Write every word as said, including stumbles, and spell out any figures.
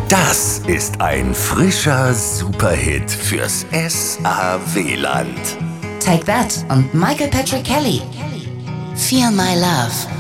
Das ist ein frischer Superhit fürs S A W-Land. Take That und Michael Patrick Kelly. Feel My Love.